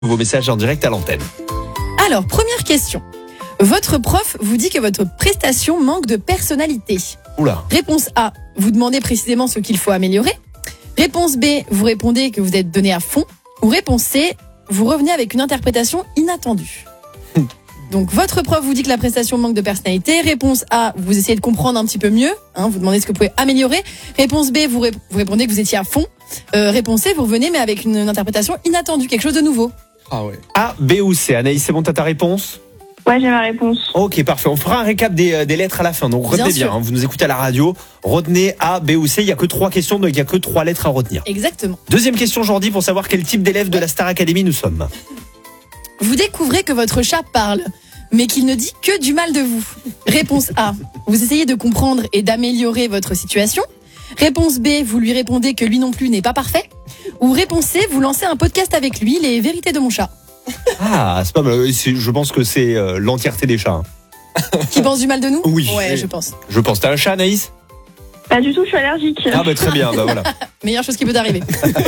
Vos messages en direct à l'antenne. Alors, première question. Votre prof vous dit que votre prestation manque de personnalité. Oula. Réponse A, vous demandez précisément ce qu'il faut améliorer. Réponse B, vous répondez que vous êtes donné à fond. Ou réponse C, vous revenez avec une interprétation inattendue. Donc, votre prof vous dit que la prestation manque de personnalité. Réponse A, vous essayez de comprendre un petit peu mieux. Vous demandez ce que vous pouvez améliorer. Réponse B, vous répondez que vous étiez à fond. Réponse C, vous revenez mais avec une interprétation inattendue, quelque chose de nouveau. Ah ouais. A, B ou C. Anaïs, c'est bon, t'as ta réponse ? Ouais, j'ai ma réponse. Ok, parfait. On fera un récap des lettres à la fin. Donc retenez bien, sûr. vous nous écoutez à la radio. Retenez A, B ou C. Il n'y a que 3 questions, donc il n'y a que 3 lettres à retenir. Exactement. Deuxième question, Jordi, pour savoir quel type d'élève de la Star Academy nous sommes. Vous découvrez que votre chat parle, mais qu'il ne dit que du mal de vous. Réponse A, vous essayez de comprendre et d'améliorer votre situation. Réponse B, vous lui répondez que lui non plus n'est pas parfait. Ou réponse C, vous lancez un podcast avec lui, les vérités de mon chat. Ah, c'est pas mal. Je pense que c'est l'entièreté des chats. Qui pense du mal de nous ? Oui. Ouais, je pense. Je pense. T'as un chat, Anaïs ? Pas du tout, je suis allergique. Ah bah très bien, bah voilà. Meilleure chose qui peut arriver.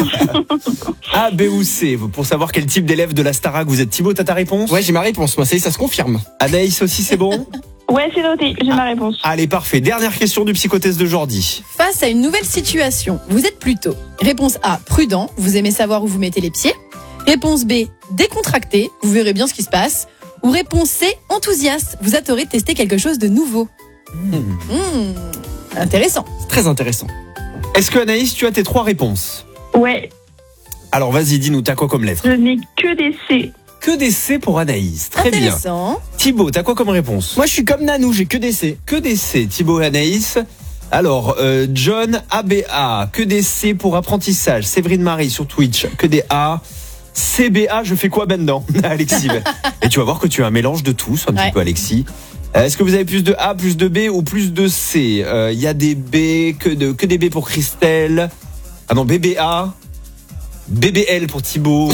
A, B ou C, pour savoir quel type d'élève de la Starac vous êtes. Thibaut, t'as ta réponse ? Ouais, j'ai ma réponse. Moi, ça se confirme. Anaïs aussi, c'est bon ? Ouais, c'est noté, j'ai ma réponse. Allez, parfait. Dernière question du psychothèse de Jordi. Face à une nouvelle situation, vous êtes plutôt réponse A, prudent, vous aimez savoir où vous mettez les pieds. Réponse B, décontracté, vous verrez bien ce qui se passe. Ou réponse C, enthousiaste, vous adorez tester quelque chose de nouveau. Intéressant. C'est très intéressant. Est-ce que Anaïs, tu as tes 3 réponses ? Ouais, Alors vas-y, dis-nous, t'as quoi comme lettre ? je n'ai que des C. Que des C pour Anaïs. Très bien. Intéressant. Thibaut, t'as quoi comme réponse ? Moi, je suis comme Nanou, j'ai que des C. Que des C, Thibaut et Anaïs. Alors, John, ABA, que des C pour apprentissage. Séverine Marie sur Twitch, que des A. CBA, je fais quoi maintenant, Alexis? Et tu vas voir que tu as un mélange de tous, un petit peu, Alexis. Est-ce que vous avez plus de A, plus de B ou plus de C ? Il y a des B, que des B pour Christelle. Ah non, BBA. BBL pour Thibaut.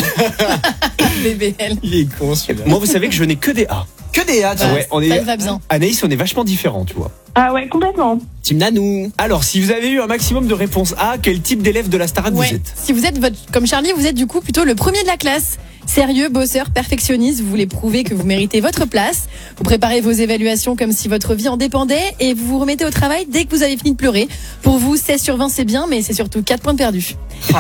BBL. Il est con, celui-là. Moi, vous savez que je n'ai que des A. Que des A, Bah, Ouais, on ça est. te va bien. Anaïs, on est vachement différents, tu vois. Ah ouais, complètement. Team Nanou. Alors, si vous avez eu un maximum de réponses A, quel type d'élève de la Starac vous Ouais. êtes ? Si vous êtes comme Charlie, vous êtes du coup plutôt le premier de la classe. Sérieux, bosseur, perfectionniste, vous voulez prouver que vous méritez votre place. Vous préparez vos évaluations comme si votre vie en dépendait et vous vous remettez au travail dès que vous avez fini de pleurer. Pour vous, 16 sur 20 c'est bien, mais c'est surtout 4 points de perdus.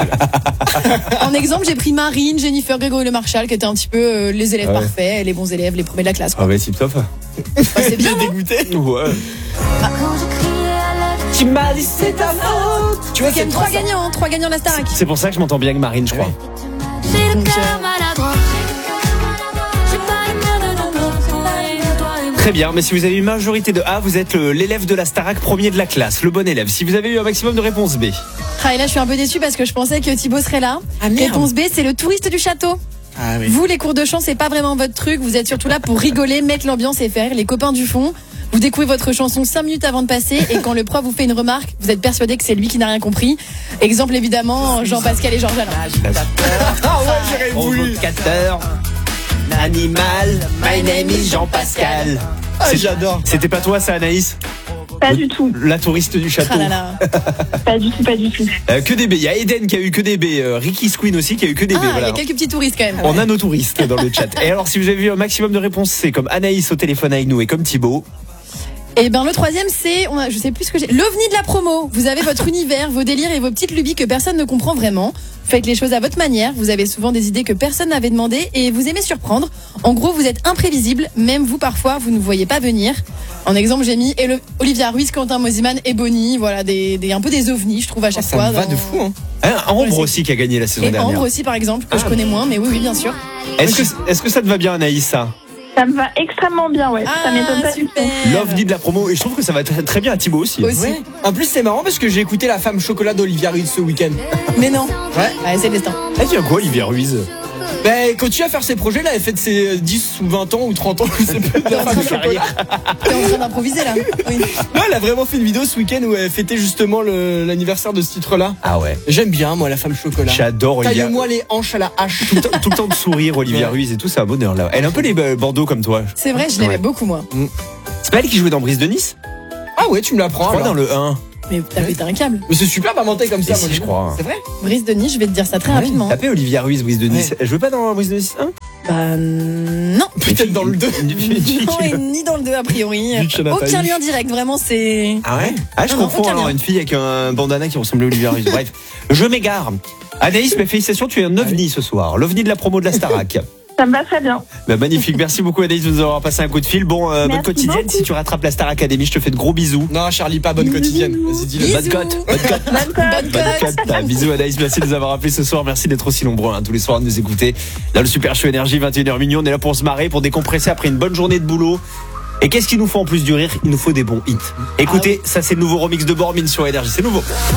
En exemple, j'ai pris Marine, Jennifer, Grégory Le Marchal, qui étaient un petit peu les élèves Ouais. parfaits, les bons élèves, les premiers de la classe. Quoi. Ah ouais, tip top. C'est bien, non Dégoûté. Ouais. Tu m'as dit c'est ta faute. Tu vois, Il y a 3 gagnants, 3 gagnants de la Starac. C'est pour ça que je m'entends bien avec Marine, je crois. Donc, Très bien, mais si vous avez une majorité de A, vous êtes l'élève de la Starac, premier de la classe, le bon élève. Si vous avez eu un maximum de réponses B. et là, je suis un peu déçue parce que je pensais que Thibaut serait là. Ah, merde. Réponse B, c'est le touriste du château. Ah oui. Vous, les cours de chant, c'est pas vraiment votre truc. Vous êtes surtout là pour rigoler, mettre l'ambiance et faire rire les copains du fond. Vous découvrez votre chanson 5 minutes avant de passer et quand le prof vous fait une remarque, vous êtes persuadé que c'est lui qui n'a rien compris. Exemple évidemment, Jean-Pascal et Georges Alain. Ah ouais, j'aurais voulu. Provocateur, animal, my name is Jean-Pascal. Ah, j'adore. C'était pas toi ça, Anaïs ? Pas du tout. La touriste du château. Ah là là. Pas du tout, pas du tout. Que des B. Il y a Eden qui a eu que des B. Ricky Squeen aussi qui a eu que des B. Ah, il y Voilà. a quelques petits touristes quand même. On a nos touristes dans le chat. Et alors, si vous avez eu un maximum de réponses, c'est comme Anaïs au téléphone avec nous et comme Thibaut. Et ben le troisième c'est, je sais plus ce que j'ai, l'OVNI de la promo. Vous avez votre univers, vos délires et vos petites lubies que personne ne comprend vraiment. Vous faites les choses à votre manière, vous avez souvent des idées que personne n'avait demandé et vous aimez surprendre. En gros, vous êtes imprévisible, même vous parfois, vous ne voyez pas venir. En exemple, j'ai mis Olivia Ruiz, Quentin Mosiman et Bonnie, voilà, un peu des ovnis, je trouve à chaque Ça fois. me va de fou, hein. Ambre Ouais, aussi qui a gagné la saison Et dernière. Ambre aussi par exemple, que je connais moins, mais oui, bien sûr. Est-ce que ça te va bien, Anaïs, ça ? Ça me va extrêmement bien, ouais. Ça m'étonne pas du tout. L'OVNI de la promo. Et je trouve que ça va très bien à Thibaut aussi. Aussi. Ouais. En plus, c'est marrant parce que j'ai écouté La Femme Chocolat d'Olivia Ruiz ce week-end. Mais non. Ouais. C'est le destin. Elle dit quoi, Olivia Ruiz ? Ben, continue à faire ses projets, là, elle fait de ses 10 ou 20 ans ou 30 ans, je sais pas, de La Femme Chocolat. T'es en train d'improviser là. Oui. Non, elle a vraiment fait une vidéo ce week-end où elle fêtait justement l'anniversaire de ce titre-là. Ah ouais. J'aime bien, moi, La Femme Chocolat. J'adore Olivia. Taille-moi les hanches à la hache. Tout le temps de sourire, Olivia Ouais. Ruiz et tout, c'est un bonheur là. Elle a un peu les Bordeaux comme toi. C'est vrai, je l'aimais Ouais. beaucoup moi. C'est pas elle qui jouait dans Brise de Nice ? Ah ouais, tu me l'apprends. Je crois alors. dans le 1. Mais t'as pété un câble. Mais c'est super d'inventer comme ça, Et si, je crois. C'est vrai? Brice de Nice, je vais te dire ça très rapidement. Tapez Olivia Ruiz, Brice de Nice. Elle jouait pas dans Brice de Nice 1? Bah non. Peut-être dans le 2. Non, et ni dans le 2 a priori. Aucun lien direct, vraiment c'est... Ah ouais? Ah, je Non, confonds aucun alors lien. une fille avec un bandana qui ressemblait à Olivia Ruiz. Bref, je m'égare. Anaïs, mes félicitations, tu es un ovni ce soir. L'ovni de la promo de la Starac. Ça me va très bien. Bah, magnifique, merci beaucoup Anaïs de nous avoir passé un coup de fil. Bon, bonne Merci quotidienne. beaucoup. Si tu rattrapes la Star Academy, je te fais de gros bisous. Non, Charlie, pas bonne quotidienne. Vas-y, dis-le. Bisous. Bonne cote. Bonne cote. Bonne cote. Ah, bisous Anaïs, merci de nous avoir appelés ce soir. Merci d'être aussi nombreux tous les soirs à nous écouter. Là, le Super Show Énergie, 21h minuit. On est là pour se marrer, pour décompresser après une bonne journée de boulot. Et qu'est-ce qu'il nous faut en plus du rire? Il nous faut des bons hits. Écoutez, ça c'est le nouveau remix de Bormin sur Énergie. C'est nouveau.